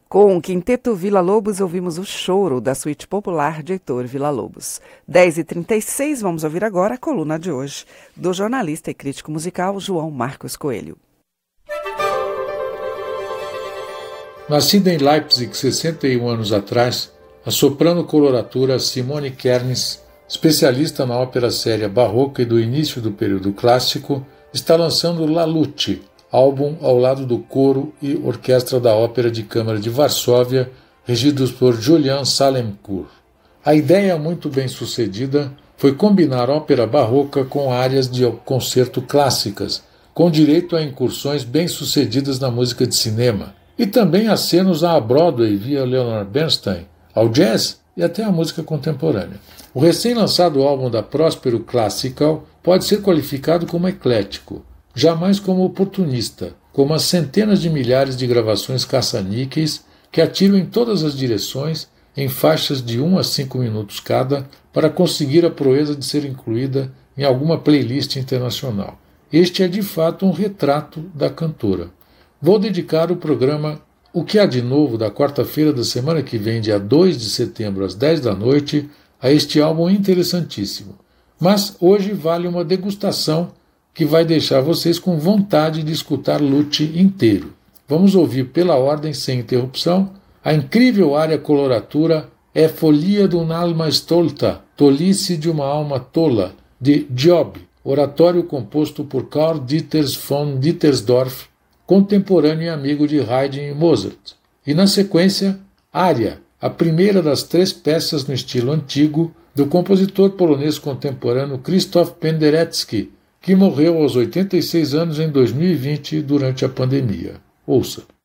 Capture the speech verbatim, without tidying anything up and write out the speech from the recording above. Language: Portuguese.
Com o Quinteto Villa-Lobos, ouvimos o Choro, da suíte popular de Heitor Villa-Lobos. dez e trinta e seis, vamos ouvir agora a coluna de hoje, do jornalista e crítico musical João Marcos Coelho. Nascida em Leipzig sessenta e um anos atrás, a soprano coloratura Simone Kernis, especialista na ópera séria barroca e do início do período clássico, está lançando La Luce, álbum ao lado do coro e orquestra da Ópera de Câmara de Varsóvia, regidos por Julian Salemcourt. A ideia muito bem sucedida foi combinar ópera barroca com áreas de concerto clássicas, com direito a incursões bem-sucedidas na música de cinema, e também acenos à Broadway via Leonard Bernstein, ao jazz e até à música contemporânea. O recém-lançado álbum da Próspero Classical pode ser qualificado como eclético, jamais como oportunista, como as centenas de milhares de gravações caça-níqueis que atiram em todas as direções, em faixas de um a cinco minutos cada, para conseguir a proeza de ser incluída em alguma playlist internacional. Este é de fato um retrato da cantora. Vou dedicar o programa O que há de novo da quarta-feira da semana que vem, dia dois de setembro, às dez da noite, a este álbum interessantíssimo. Mas hoje vale uma degustação que vai deixar vocês com vontade de escutar Luce inteiro. Vamos ouvir pela ordem, sem interrupção, a incrível área coloratura É Folia de un'alma stolta, Tolice de uma alma tola, de Job, oratório composto por Karl Dieters von Dittersdorf, contemporâneo e amigo de Haydn e Mozart. E na sequência, Ária, a primeira das três peças no estilo antigo do compositor polonês contemporâneo Krzysztof Penderecki, que morreu aos oitenta e seis anos em dois mil e vinte durante a pandemia. Ouça.